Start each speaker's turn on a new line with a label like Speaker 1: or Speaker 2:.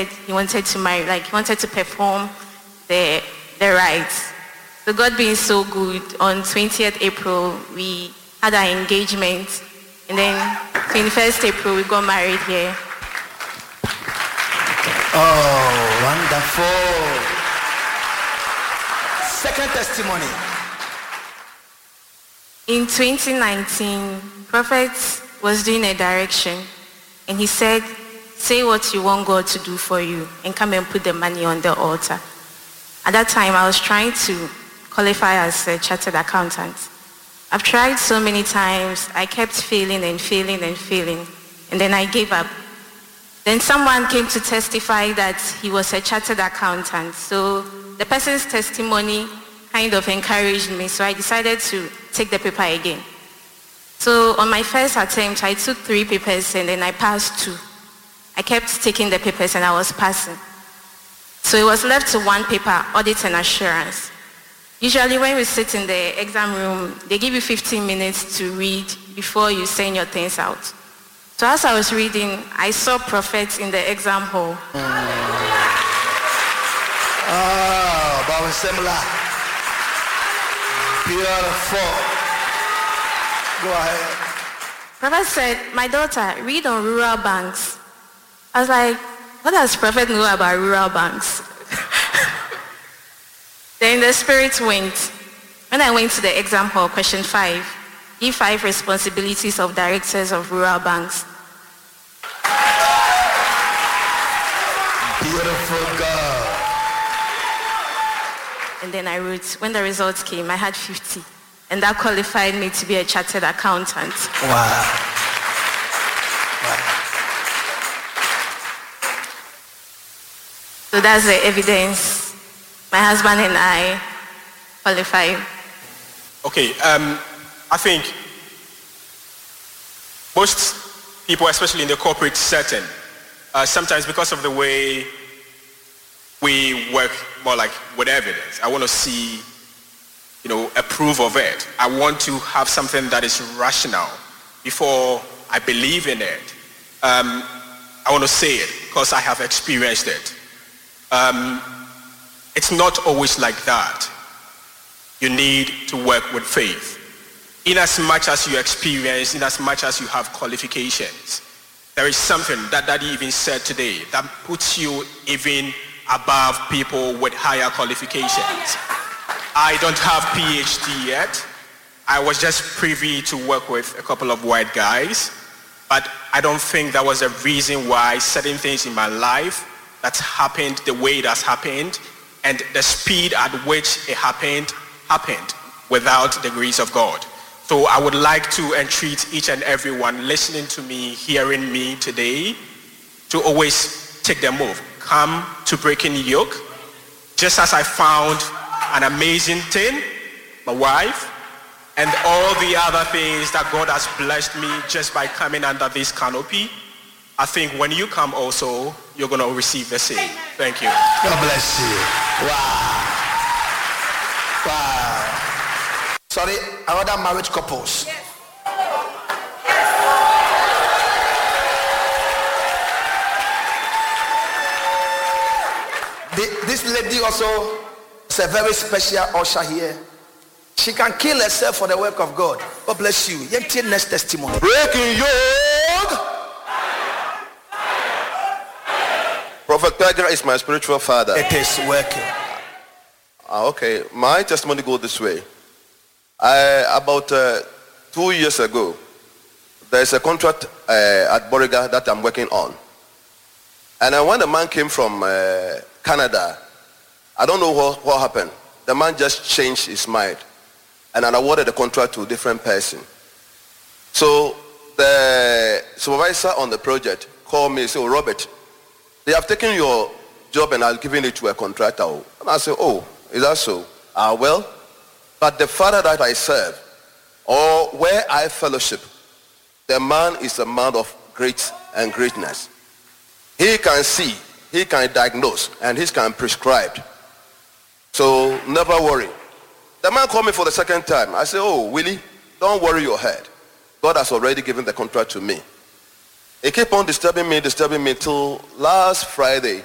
Speaker 1: said he wanted to marry, like he wanted to perform the rites. So God being so good, on 20th April, we had our engagement. And then 21st April, we got married here.
Speaker 2: Oh, wonderful. Second testimony.
Speaker 1: In 2019, Prophet was doing a direction. And he said, say what you want God to do for you and come and put the money on the altar. At that time, I was trying to qualify as a chartered accountant. I've tried so many times. I kept failing and failing and failing. And then I gave up. Then someone came to testify that he was a chartered accountant. So the person's testimony kind of encouraged me. So I decided to take the paper again. So on my first attempt, I took 3 papers and then I passed 2. I kept taking the papers and I was passing. So it was left to 1 paper, audit and assurance. Usually when we sit in the exam room, they give you 15 minutes to read before you send your things out. So as I was reading, I saw Prophet in the exam hall.
Speaker 2: Oh, but similar. Beautiful. Go ahead.
Speaker 1: Prophet said, my daughter, read on rural banks. I was like, what does Prophet know about rural banks? Then the spirit went. When I went to the exam hall, question 5, give 5 responsibilities of directors of rural banks.
Speaker 2: Beautiful girl.
Speaker 1: And then I wrote, when the results came, I had 50. And that qualified me to be a chartered accountant.
Speaker 2: Wow.
Speaker 1: So that's the evidence. My husband and I qualified.
Speaker 3: Okay, I think most people, especially in the corporate setting, sometimes because of the way we work more like with evidence, I want to see, a proof of it. I want to have something that is rational before I believe in it. I want to say it because I have experienced it. It's not always like that. You need to work with faith. In as much as you experience, in as much as you have qualifications, there is something that Daddy even said today that puts you even above people with higher qualifications. I don't have PhD yet. I was just privy to work with a couple of white guys, but I don't think that was a reason why certain things in my life that's happened the way it has happened and the speed at which it happened without the grace of God. So I would like to entreat each and everyone listening to me, hearing me today, to always take the move. Come to Breaking Yoke. Just as I found an amazing thing, my wife, and all the other things that God has blessed me just by coming under this canopy, I think when you come also, you're going to receive the same. Thank you.
Speaker 2: God bless you. Wow. Wow. Sorry, another married couples.
Speaker 1: Yes.
Speaker 2: This lady also is a very special usher here. She can kill herself for the work of God. God bless you. Next testimony.
Speaker 4: Breaking yoke. Prophet Pedro is my spiritual father.
Speaker 2: It is working.
Speaker 4: Okay, my testimony goes this way. About 2 years ago, there's a contract at Boriga that I'm working on. And when the man came from Canada, I don't know what happened. The man just changed his mind. And I awarded the contract to a different person. So the supervisor on the project called me and said, "Oh, Robert, they have taken your job and I've given it to a contractor." And I said, "Oh, is that so?" Well, but the father that I serve, or where I fellowship, the man is a man of greatness. He can see, he can diagnose, and he can prescribe. So never worry. The man called me for the second time. I said, "Oh, Willie, don't worry your head. God has already given the contract to me." He kept on disturbing me till last Friday.